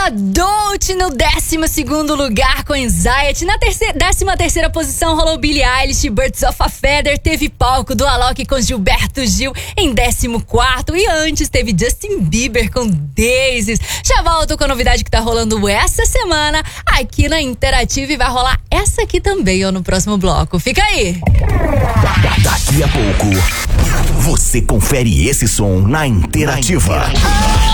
a Dolce no 12º lugar com Anxiety. Na 13ª posição rolou Billie Eilish, Birds of a Feather. Teve palco do Alok com Gilberto Gil em 14º. E antes teve Justin Bieber com Daisies. Já volto com a novidade que tá rolando essa semana aqui na Interativa. E vai rolar essa aqui também, ó, no próximo bloco. Fica aí! Daqui a pouco, você confere esse som na Interativa.